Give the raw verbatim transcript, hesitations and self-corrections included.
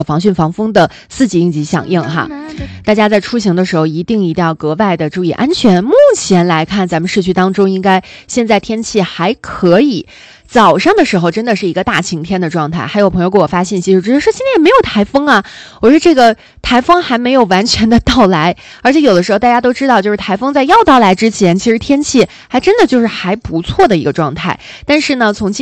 防汛防风的四级应急响应哈，大家在出行的时候一定一定要格外的注意安全。目前来看，咱们市区当中应该现在天气还可以，早上的时候真的是一个大晴天的状态。还有朋友给我发信息说，说今天也没有台风啊。我说这个台风还没有完全的到来，而且有的时候大家都知道，就是台风在要到来之前，其实天气还真的就是还不错的一个状态。但是呢，从今